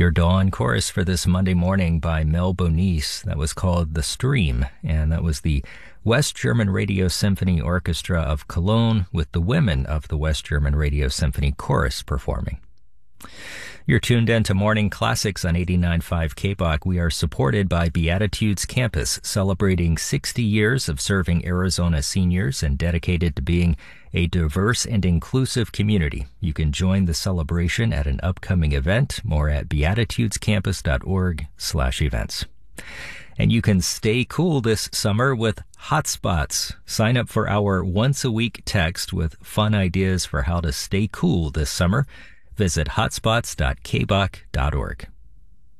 Your dawn chorus for this Monday morning by Mel Bonis, that was called The Stream, and that was the West German Radio Symphony Orchestra of Cologne with the women of the West German Radio Symphony Chorus performing. You're tuned in to Morning Classics on 89.5 KBOC. We are supported by Beatitudes Campus, celebrating 60 years of serving Arizona seniors and dedicated to being a diverse and inclusive community. You can join the celebration at an upcoming event, more at beatitudescampus.org/events. And you can stay cool this summer with Hotspots. Sign up for our once-a-week text with fun ideas for how to stay cool this summer. Visit hotspots.kbok.org.